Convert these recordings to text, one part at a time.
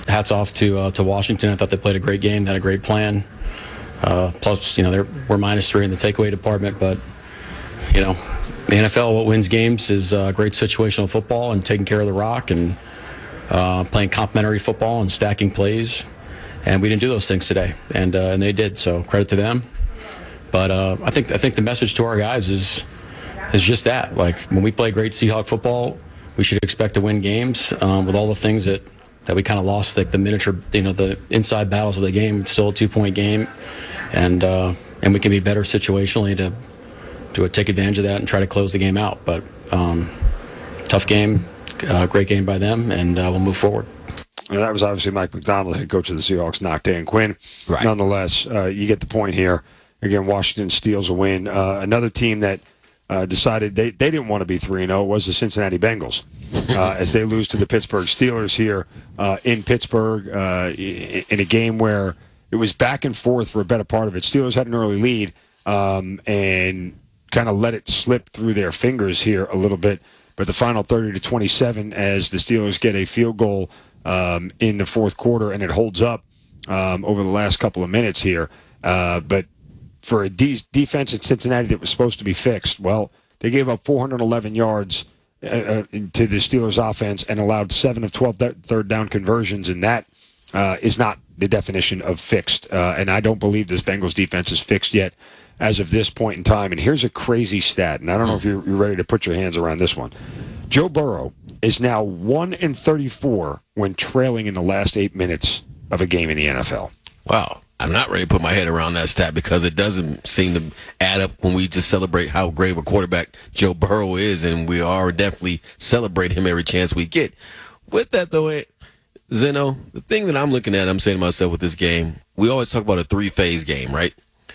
hats off to Washington. I thought they played a great game, had a great plan. Plus, we're -3 in the takeaway department, but the NFL, what wins games is great situational football and taking care of the rock and playing complementary football and stacking plays. And we didn't do those things today, and they did. So credit to them. But I think the message to our guys is just that. Like, when we play great Seahawk football, we should expect to win games with all the things that we kind of lost, like the miniature, the inside battles of the game. It's still a 2-point game, and we can be better situationally to take advantage of that and try to close the game out. But tough game, great game by them, and we'll move forward. And that was obviously Mike Macdonald, head coach of the Seahawks, knocked Dan Quinn. Right. Nonetheless, you get the point here. Again, Washington steals a win. Another team that decided they didn't want to be 3-0 was the Cincinnati Bengals, as they lose to the Pittsburgh Steelers here in Pittsburgh in a game where it was back and forth for a better part of it. Steelers had an early lead and kind of let it slip through their fingers here a little bit. But the final 30-27 as the Steelers get a field goal in the fourth quarter, and it holds up over the last couple of minutes here. But for a defense in Cincinnati that was supposed to be fixed, well, they gave up 411 yards to the Steelers offense and allowed 7 of 12 third down conversions, and that is not the definition of fixed. And I don't believe this Bengals defense is fixed yet as of this point in time. And here's a crazy stat, and I don't know if you're ready to put your hands around this one. Joe Burrow is now 1-34 when trailing in the last 8 minutes of a game in the NFL. Wow. I'm not ready to put my head around that stat because it doesn't seem to add up when we just celebrate how great of a quarterback Joe Burrow is, and we are definitely celebrate him every chance we get. With that, though, Zeno, the thing that I'm looking at, I'm saying to myself with this game, we always talk about a 3-phase game, right?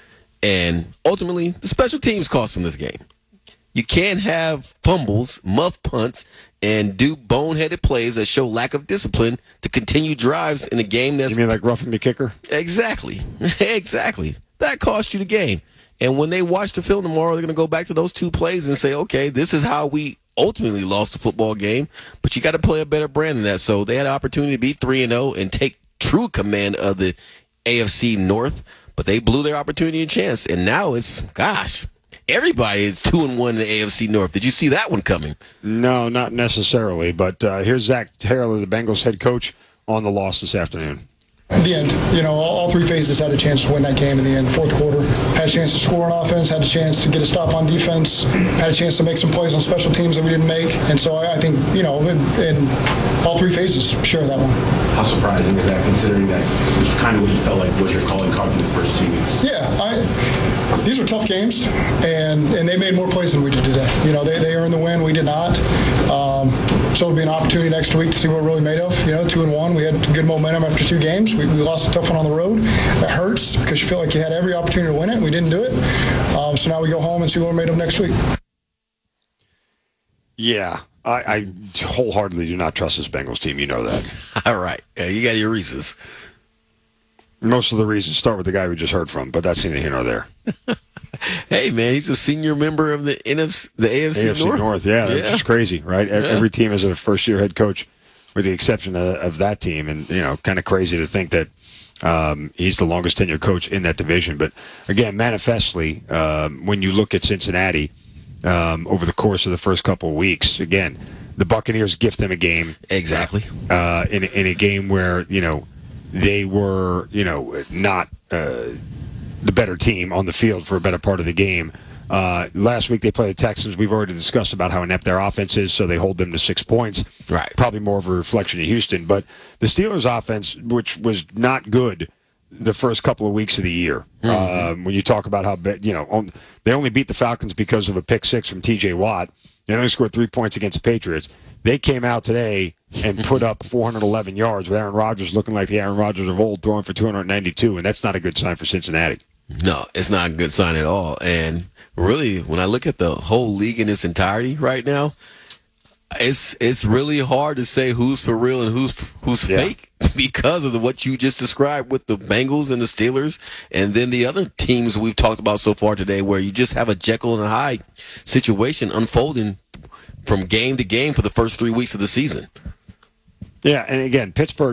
And ultimately, the special teams cost them this game. You can't have fumbles, muff punts, and do boneheaded plays that show lack of discipline to continue drives in a game that's... You mean like roughing the kicker? Exactly. Exactly. That cost you the game. And when they watch the film tomorrow, they're going to go back to those 2 plays and say, okay, this is how we ultimately lost the football game, but you got to play a better brand than that. So they had an opportunity to be 3-0 and take true command of the AFC North, but they blew their opportunity and chance. And now it's, gosh... Everybody is 2-1 in the AFC North. Did you see that one coming? No, not necessarily. But here's Zach Taylor, the Bengals head coach, on the loss this afternoon. At the end, all 3 phases had a chance to win that game in the end. Fourth quarter, had a chance to score on offense, had a chance to get a stop on defense, had a chance to make some plays on special teams that we didn't make. And so I think, in all 3 phases, share that one. How surprising is that, considering that it was kind of what you felt like was your calling card for the first 2 weeks? Yeah, these were tough games, and they made more plays than we did today. They earned the win, we did not. So it'll be an opportunity next week to see what we're really made of. 2-1, we had good momentum after 2 games. We lost a tough one on the road. That hurts because you feel like you had every opportunity to win it, and we didn't do it. So now we go home and see what we're made of next week. Yeah, I wholeheartedly do not trust this Bengals team. You know that. All right. Yeah, you got your reasons. Most of the reasons start with the guy we just heard from, but that's neither here nor there. Hey, man, he's a senior member of the AFC North. Yeah, that's just crazy, right? Yeah. Every team has a first-year head coach, with the exception of that team, and kind of crazy to think that he's the longest tenured coach in that division. But again, manifestly, when you look at Cincinnati over the course of the first couple of weeks, again, the Buccaneers gift them a game. Exactly. In a game where they were not the better team on the field for a better part of the game. Last week they played the Texans. We've already discussed about how inept their offense is, so they hold them to 6 points. Right. Probably more of a reflection of Houston. But the Steelers' offense, which was not good the first couple of weeks of the year, when you talk about how they only beat the Falcons because of a pick 6 from T.J. Watt. They only scored 3 points against the Patriots. They came out today and put up 411 yards with Aaron Rodgers looking like the Aaron Rodgers of old, throwing for 292, and that's not a good sign for Cincinnati. No, it's not a good sign at all. And really, when I look at the whole league in its entirety right now, it's really hard to say who's for real and who's fake because of what you just described with the Bengals and the Steelers, and then the other teams we've talked about so far today, where you just have a Jekyll and Hyde situation unfolding from game to game for the first 3 weeks of the season. Yeah, and again, Pittsburgh